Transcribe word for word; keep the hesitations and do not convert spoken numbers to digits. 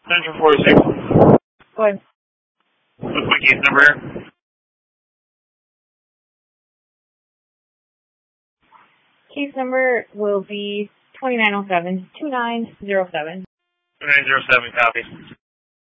Central forty-six. Go ahead. What's my case number here? Case number will be twenty-nine oh seven, two nine zero seven. two nine zero seven, copy.